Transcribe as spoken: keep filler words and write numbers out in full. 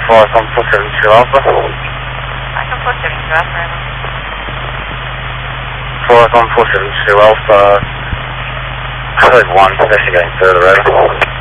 four one four seven two Alpha. I can four seven two Alpha. four one four seven two Alpha. Code one, investigating further over.